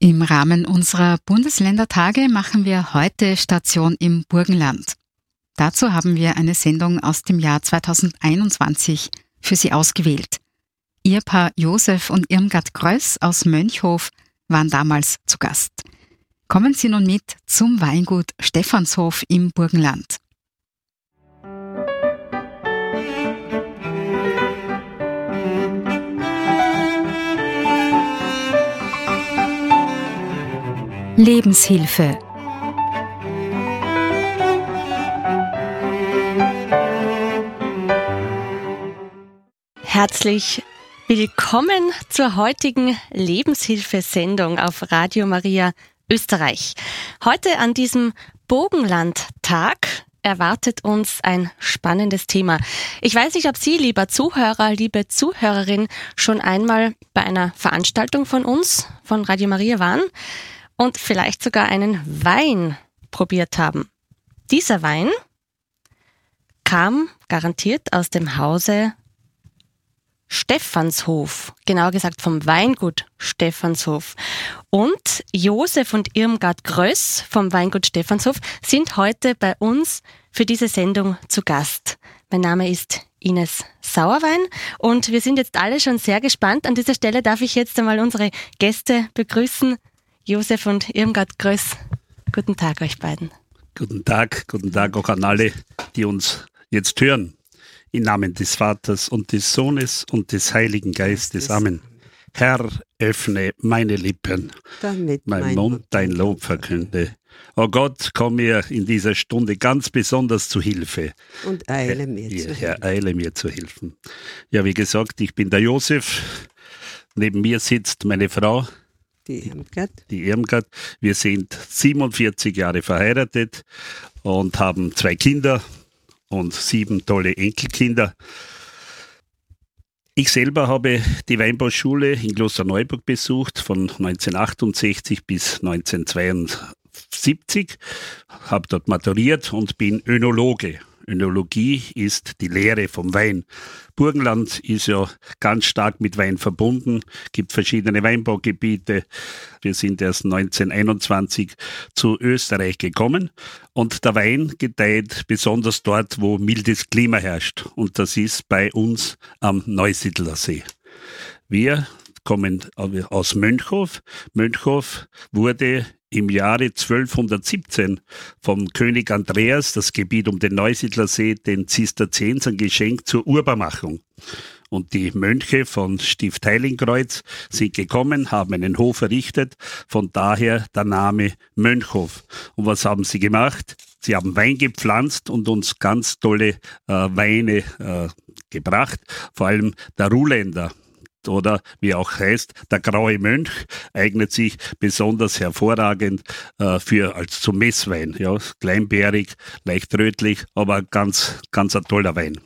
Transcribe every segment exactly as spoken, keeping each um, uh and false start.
Im Rahmen unserer Bundesländertage machen wir heute Station im Burgenland. Dazu haben wir eine Sendung aus dem Jahr zweitausendeinundzwanzig für Sie ausgewählt. Ehepaar Josef und Irmgard Gröss aus Mönchhof waren damals zu Gast. Kommen Sie nun mit zum Weingut Stephanshof im Burgenland. Lebenshilfe. Herzlich willkommen zur heutigen Lebenshilfesendung auf Radio Maria Österreich. Heute an diesem Burgenlandtag erwartet uns ein spannendes Thema. Ich weiß nicht, ob Sie, lieber Zuhörer, liebe Zuhörerin, schon einmal bei einer Veranstaltung von uns, von Radio Maria waren und vielleicht sogar einen Wein probiert haben. Dieser Wein kam garantiert aus dem Hause Stephanshof, genauer gesagt vom Weingut Stephanshof. Und Josef und Irmgard Gröss vom Weingut Stephanshof sind heute bei uns für diese Sendung zu Gast. Mein Name ist Ines Sauerwein und wir sind jetzt alle schon sehr gespannt. An dieser Stelle darf ich jetzt einmal unsere Gäste begrüßen. Josef und Irmgard Gröss, guten Tag euch beiden. Guten Tag, guten Tag auch an alle, die uns jetzt hören. Im Namen des Vaters und des Sohnes und des Heiligen Geistes. Amen. Herr, öffne meine Lippen, damit mein, mein Mund dein Lob verkünde. O Gott, komm mir in dieser Stunde ganz besonders zu Hilfe. Und eile mir Herr, zu Herr, helfen. eile mir zu helfen. Ja, wie gesagt, ich bin der Josef. Neben mir sitzt meine Frau, Die Irmgard. die Irmgard. Wir sind siebenundvierzig Jahre verheiratet und haben zwei Kinder und sieben tolle Enkelkinder. Ich selber habe die Weinbauschule in Klosterneuburg besucht, von neunzehnhundertachtundsechzig bis neunzehnhundertzweiundsiebzig, habe dort maturiert und bin Önologe. Önologie ist die Lehre vom Wein. Burgenland ist ja ganz stark mit Wein verbunden, gibt verschiedene Weinbaugebiete. Wir sind erst neunzehnhunderteinundzwanzig zu Österreich gekommen und der Wein gedeiht besonders dort, wo mildes Klima herrscht. Und das ist bei uns am Neusiedler See. Wir kommen aus Mönchhof. Mönchhof wurde im Jahre zwölfhundertsiebzehn vom König Andreas, das Gebiet um den Neusiedlersee, den Zisterziensern geschenkt zur Urbarmachung. Und die Mönche von Stift Heiligenkreuz sind gekommen, haben einen Hof errichtet, von daher der Name Mönchhof. Und was haben sie gemacht? Sie haben Wein gepflanzt und uns ganz tolle äh, Weine äh, gebracht, vor allem der Ruhländer. Oder wie auch heißt, der graue Mönch eignet sich besonders hervorragend äh, für als zum Messwein. Ja, kleinbeerig, leicht rötlich, aber ganz, ganz ein toller Wein.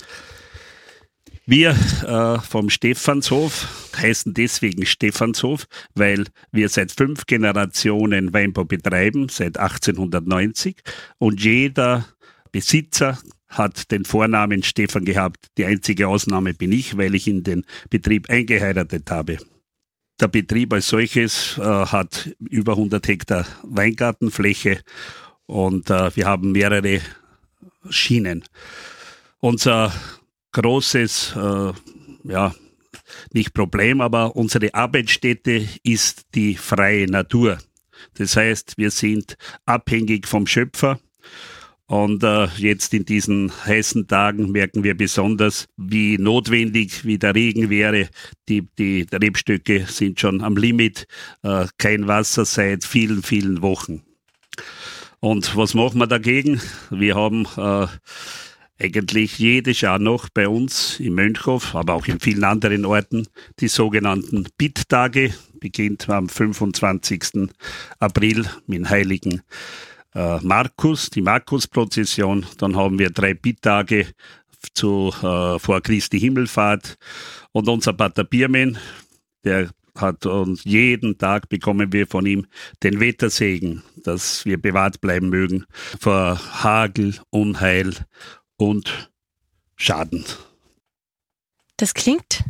Wir äh, vom Stephanshof heißen deswegen Stephanshof, weil wir seit fünf Generationen Weinbau betreiben, seit achtzehnhundertneunzig, und jeder Besitzer hat den Vornamen Stephan gehabt. Die einzige Ausnahme bin ich, weil ich in den Betrieb eingeheiratet habe. Der Betrieb als solches äh, hat über hundert Hektar Weingartenfläche und äh, wir haben mehrere Schienen. Unser großes, äh, ja, nicht Problem, aber unsere Arbeitsstätte ist die freie Natur. Das heißt, wir sind abhängig vom Schöpfer. Und äh, jetzt in diesen heißen Tagen merken wir besonders, wie notwendig, wie der Regen wäre. Die, die Rebstöcke sind schon am Limit, äh, kein Wasser seit vielen, vielen Wochen. Und was machen wir dagegen? Wir haben äh, eigentlich jedes Jahr noch bei uns im Mönchhof, aber auch in vielen anderen Orten, die sogenannten Bitttage, beginnt am fünfundzwanzigsten April mit dem heiligen Markus, die Markusprozession. Dann haben wir drei Bittage zu, äh, vor Christi Himmelfahrt. Und unser Pater Biermann, der hat uns jeden Tag, bekommen wir von ihm den Wettersegen, dass wir bewahrt bleiben mögen vor Hagel, Unheil und Schaden. Das klingt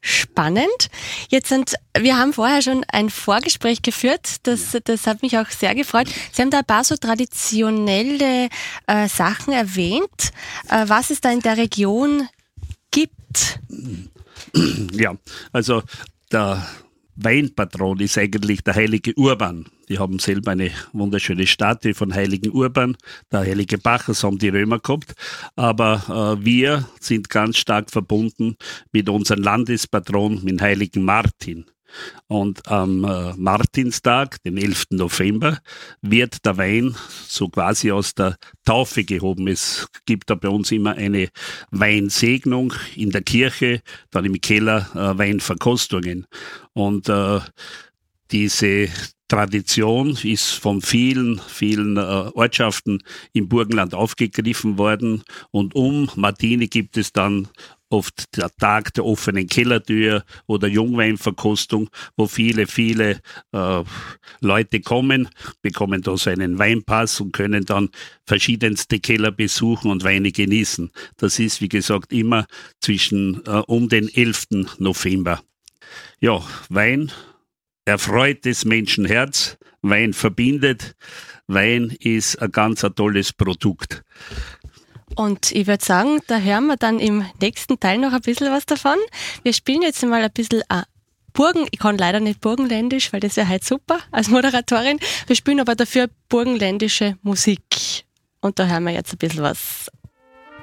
spannend. Jetzt sind, wir haben vorher schon ein Vorgespräch geführt, das, das hat mich auch sehr gefreut. Sie haben da ein paar so traditionelle äh, Sachen erwähnt, äh, was es da in der Region gibt. Ja, also der Weinpatron ist eigentlich der heilige Urban. Die haben selber eine wunderschöne Statue von heiligen Urban. Der heilige Bacchus haben die Römer gehabt. Aber äh, wir sind ganz stark verbunden mit unserem Landespatron, mit dem heiligen Martin. Und am äh, Martinstag, den elften November, wird der Wein so quasi aus der Taufe gehoben. Es gibt da bei uns immer eine Weinsegnung in der Kirche, dann im Keller äh, Weinverkostungen. Und äh, diese Tradition ist von vielen, vielen äh, Ortschaften im Burgenland aufgegriffen worden. Und um Martini gibt es dann oft der Tag der offenen Kellertür oder Jungweinverkostung, wo viele, viele äh, Leute kommen, bekommen da so einen Weinpass und können dann verschiedenste Keller besuchen und Weine genießen. Das ist, wie gesagt, immer zwischen äh, um den elften November. Ja, Wein erfreut des Menschen Herz, Wein verbindet, Wein ist ein ganz ein tolles Produkt. Und ich würde sagen, da hören wir dann im nächsten Teil noch ein bisschen was davon. Wir spielen jetzt mal ein bisschen äh, Burgen, ich kann leider nicht Burgenländisch, weil das wäre halt super als Moderatorin. Wir spielen aber dafür burgenländische Musik. Und da hören wir jetzt ein bisschen was